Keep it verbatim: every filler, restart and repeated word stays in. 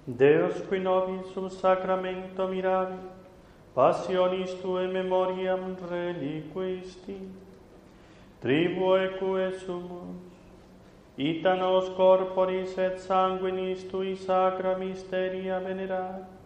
Deus qui nobis sub sacramento miravi, passionis tuae memoriam reliquisti, tribue quae sumus, ita nos corporis et sanguinis tui sacra mysteria venerari,